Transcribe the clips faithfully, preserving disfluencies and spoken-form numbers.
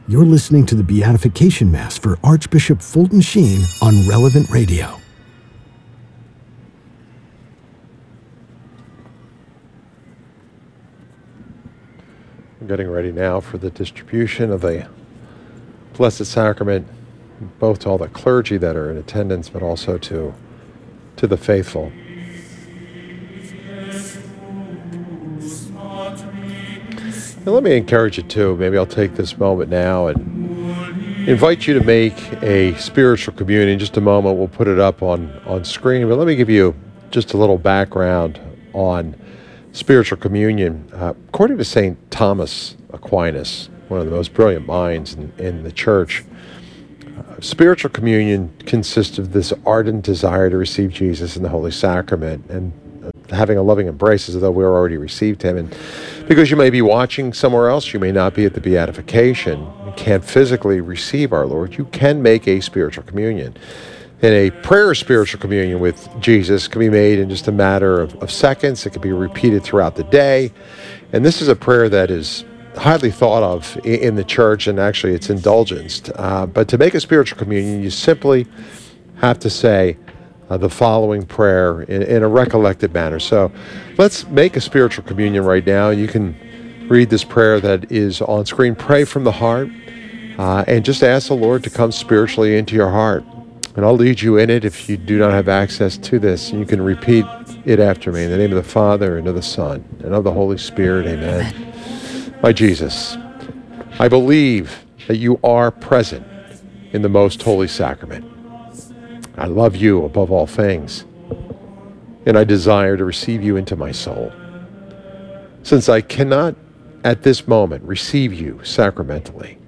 You're listening to the Beatification Mass for Archbishop Fulton Sheen on Relevant Radio. We're getting ready now for the distribution of the Blessed Sacrament, both to all the clergy that are in attendance, but also to, to the faithful. And let me encourage you too, maybe I'll take this moment now and invite you to make a spiritual communion. In just a moment, we'll put it up on, on screen, but let me give you just a little background on spiritual communion. Uh, according to Saint Thomas Aquinas, one of the most brilliant minds in, in the church, uh, spiritual communion consists of this ardent desire to receive Jesus in the Holy Sacrament and having a loving embrace as though we already received him. And because you may be watching somewhere else, you may not be at the beatification, you can't physically receive our Lord, you can make a spiritual communion. And a prayer spiritual communion with Jesus can be made in just a matter of, of seconds. It can be repeated throughout the day. And this is a prayer that is highly thought of in, in the church, and actually it's indulgenced. Uh, but to make a spiritual communion, you simply have to say Uh, the following prayer in, in a recollected manner. So let's make a spiritual communion right now. You can read this prayer that is on screen. Pray from the heart uh, and just ask the Lord to come spiritually into your heart. And I'll lead you in it if you do not have access to this. You can repeat it after me. In the name of the Father, and of the Son, and of the Holy Spirit. Amen. Amen. My Jesus, I believe that you are present in the most holy sacrament. I love you above all things, and I desire to receive you into my soul. Since I cannot at this moment receive you sacramentally,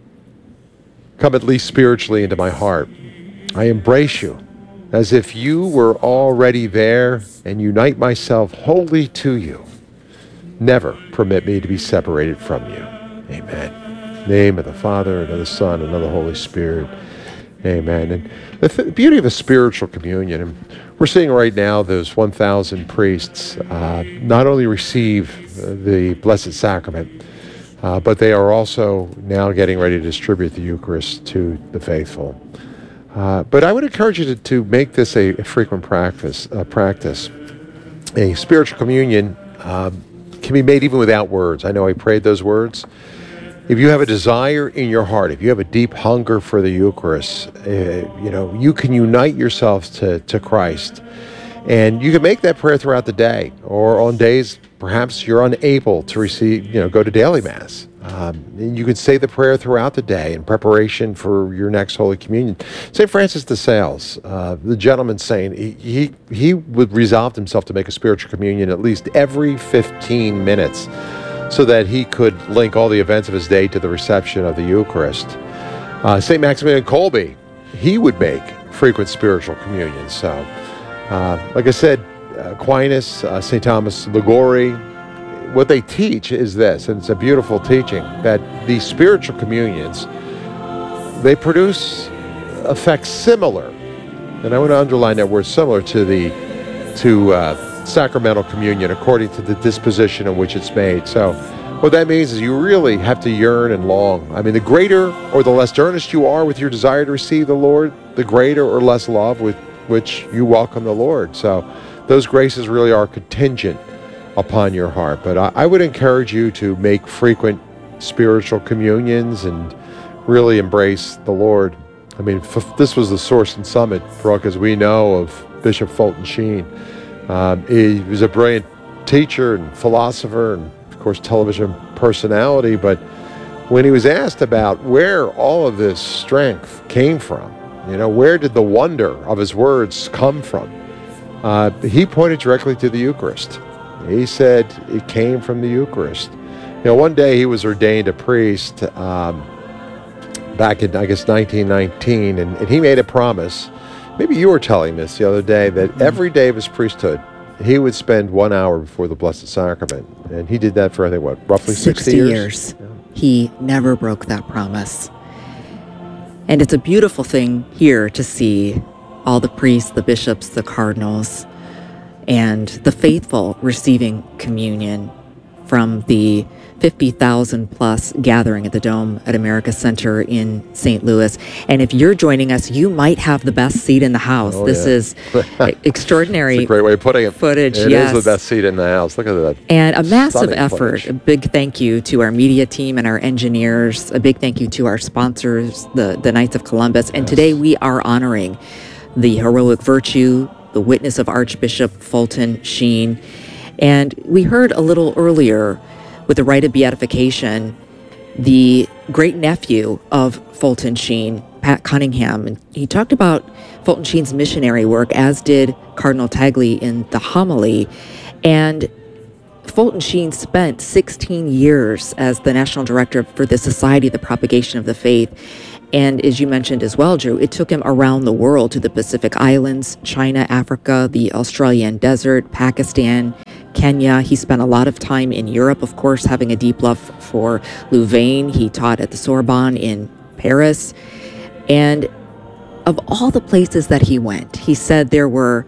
come at least spiritually into my heart. I embrace you as if you were already there and unite myself wholly to you. Never permit me to be separated from you. Amen. In the name of the Father, and of the Son, and of the Holy Spirit. Amen. And the th- beauty of a spiritual communion, and we're seeing right now those one thousand priests uh, not only receive uh, the Blessed Sacrament, uh, but they are also now getting ready to distribute the Eucharist to the faithful. Uh, but I would encourage you to, to make this a, a frequent practice. Uh, practice. A spiritual communion um, can be made even without words. I know I prayed those words. If you have a desire in your heart, if you have a deep hunger for the Eucharist, uh, you know, you can unite yourselves to, to Christ. And you can make that prayer throughout the day, or on days perhaps you're unable to receive, you know, go to daily Mass. Um, you can say the prayer throughout the day in preparation for your next Holy Communion. Saint Francis de Sales, uh, the gentleman saint, he, he, he would resolve himself to make a spiritual communion at least every fifteen minutes. So that he could link all the events of his day to the reception of the Eucharist. Uh, Saint Maximilian Kolbe, he would make frequent spiritual communions. So, uh, like I said, Aquinas, uh, Saint Thomas Liguori, what they teach is this, and it's a beautiful teaching, that these spiritual communions, they produce effects similar, and I want to underline that word similar, to the to uh, sacramental communion according to the disposition in which it's made. So what that means is you really have to yearn and long. I mean, the greater or the less earnest you are with your desire to receive the Lord, the greater or less love with which you welcome the Lord. So those graces really are contingent upon your heart. But I, I would encourage you to make frequent spiritual communions and really embrace the Lord. I mean, f- this was the source and summit, Brooke, as we know, of Bishop Fulton Sheen. Um, he was a brilliant teacher and philosopher and, of course, television personality. But when he was asked about where all of this strength came from, you know, where did the wonder of his words come from? Uh, he pointed directly to the Eucharist. He said it came from the Eucharist. You know, one day he was ordained a priest um, back in, I guess, nineteen nineteen, and, and he made a promise. Maybe you were telling this the other day, that every day of his priesthood, he would spend one hour before the Blessed Sacrament. And he did that for, I think, what, roughly sixty, sixty years? years. Yeah. He never broke that promise. And it's a beautiful thing here to see all the priests, the bishops, the cardinals, and the faithful receiving communion from the fifty thousand plus gathering at the Dome at America Center in Saint Louis. And if you're joining us, you might have the best seat in the house. Oh, this yeah. is extraordinary. It's a great way of putting it. Footage, It yes. is the best seat in the house. Look at that. And a massive Stunning effort. footage. A big thank you to our media team and our engineers. A big thank you to our sponsors, the, the Knights of Columbus. And Yes. today we are honoring the heroic virtue, the witness of Archbishop Fulton Sheen. And we heard a little earlier with the rite of beatification, the great nephew of Fulton Sheen, Pat Cunningham. And he talked about Fulton Sheen's missionary work, as did Cardinal Tagley in the homily. And Fulton Sheen spent sixteen years as the national director for the Society of the Propagation of the Faith. And as you mentioned as well, Drew, it took him around the world to the Pacific Islands, China, Africa, the Australian desert, Pakistan, Kenya. He spent a lot of time in Europe, of course, having a deep love for Louvain. He taught at the Sorbonne in Paris. And of all the places that he went, he said there were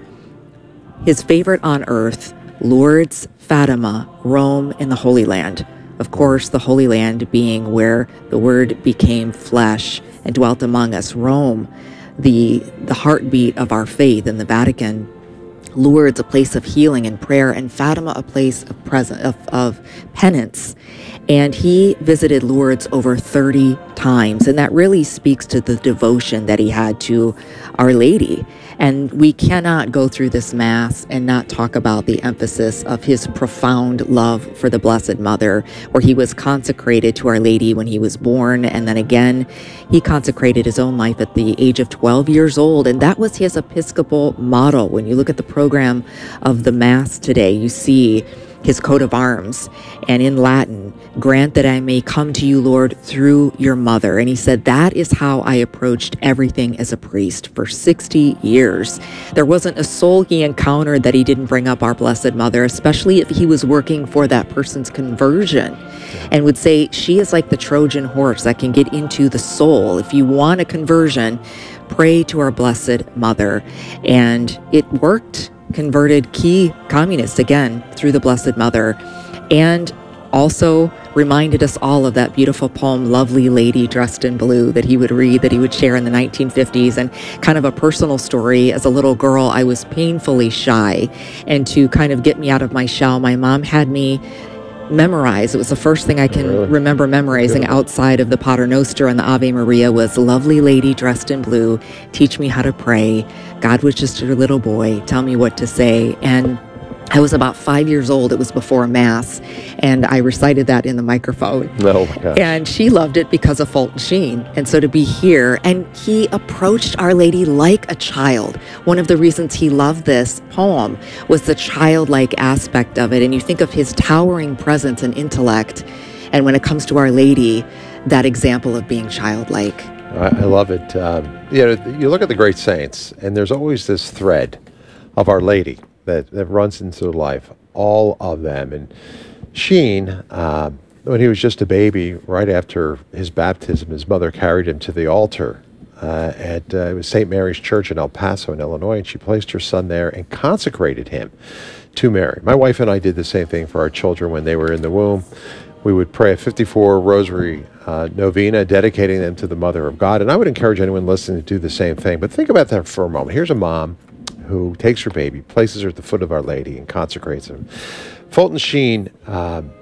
his favorite on earth, Lourdes, Fatima, Rome, and the Holy Land. Of course, the Holy Land being where the Word became flesh and dwelt among us. Rome, the, the heartbeat of our faith in the Vatican. Lourdes, a place of healing and prayer, and Fatima, a place of present of, of penance. And he visited Lourdes over thirty times, and that really speaks to the devotion that he had to Our Lady. And we cannot go through this Mass and not talk about the emphasis of his profound love for the Blessed Mother, where he was consecrated to Our Lady when he was born, and then again, he consecrated his own life at the age of twelve years old, and that was his Episcopal model. When you look at the program of the Mass today, you see his coat of arms, and in Latin, grant that I may come to you, Lord, through your mother. And he said, that is how I approached everything as a priest for sixty years. There wasn't a soul he encountered that he didn't bring up our Blessed Mother, especially if he was working for that person's conversion, and would say, she is like the Trojan horse that can get into the soul. If you want a conversion, pray to our Blessed Mother. And it worked. Converted key communists again through the Blessed Mother, and also reminded us all of that beautiful poem, Lovely Lady Dressed in Blue, that he would read, that he would share in the nineteen fifties. And kind of a personal story, as a little girl, I was painfully shy, and to kind of get me out of my shell, my mom had me memorize. It was the first thing I can Really? remember memorizing outside of the Pater Noster and the Ave Maria was Lovely Lady Dressed in Blue, teach me how to pray. God was just your little boy, tell me what to say. And I was about five years old. It was before Mass, and I recited that in the microphone. No, my gosh. And she loved it because of Fulton Sheen. And so to be here, and he approached Our Lady like a child. One of the reasons he loved this poem was the childlike aspect of it. And you think of his towering presence and intellect, and when it comes to Our Lady, that example of being childlike. I, I love it. Um, you know, you look at the great saints, and there's always this thread of Our Lady that, that runs into their life, all of them. And Sheen, uh, when he was just a baby, right after his baptism, his mother carried him to the altar uh, at uh, it was Saint Mary's Church in El Paso in Illinois, and she placed her son there and consecrated him to Mary. My wife and I did the same thing for our children when they were in the womb. We would pray a fifty-four rosary uh, novena, dedicating them to the Mother of God. And I would encourage anyone listening to do the same thing. But think about that for a moment. Here's a mom who takes her baby, places her at the foot of Our Lady, and consecrates him. Fulton Sheen, um,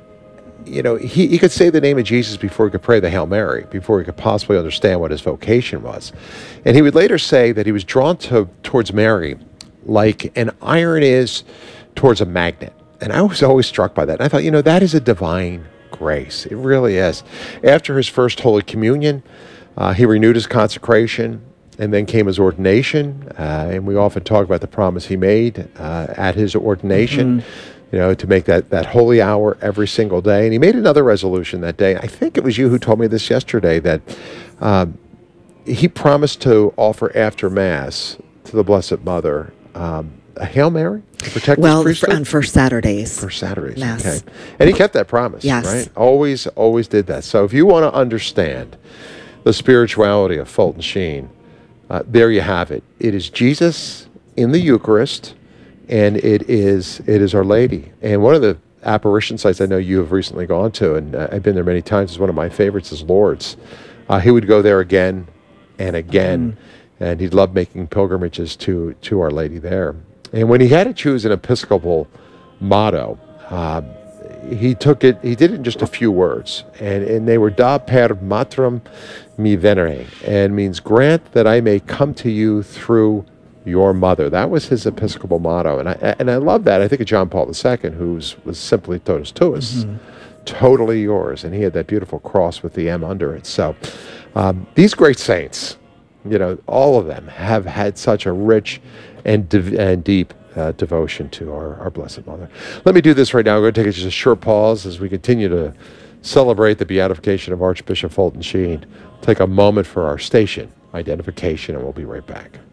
you know, he, he could say the name of Jesus before he could pray the Hail Mary, before he could possibly understand what his vocation was. And he would later say that he was drawn to towards Mary like an iron is towards a magnet. And I was always struck by that. And I thought, you know, that is a divine grace. It really is. After his first Holy Communion, uh, he renewed his consecration, and then came his ordination. Uh, and we often talk about the promise he made uh, at his ordination, mm-hmm. you know, to make that, that holy hour every single day. And he made another resolution that day. I think it was you who told me this yesterday, that um, he promised to offer after Mass to the Blessed Mother um, a Hail Mary to protect well, his priesthood? on first Saturdays. For Saturdays, Mass. okay. And he kept that promise, yes. right? Always, always did that. So if you want to understand the spirituality of Fulton Sheen, uh, there you have it. It is Jesus in the Eucharist, and it is it is Our Lady. And one of the apparition sites I know you have recently gone to, and uh, I've been there many times. It's one of my favorites is Lourdes. Uh, he would go there again and again, mm. and he loved making pilgrimages to, to Our Lady there. And when he had to choose an Episcopal motto, uh, he took it, he did it in just a few words, and, and they were Da per matram mi venere, and means grant that I may come to you through your mother. That was his Episcopal motto, and I and I love that. I think of John Paul the Second, who was simply totus tuus, mm-hmm. totally yours, and he had that beautiful cross with the M under it. So um, these great saints, you know, all of them have had such a rich and, div- and deep uh, devotion to our, our Blessed Mother. Let me do this right now. We're going to take just a short pause as we continue to celebrate the beatification of Archbishop Fulton Sheen. Take a moment for our station identification, and we'll be right back.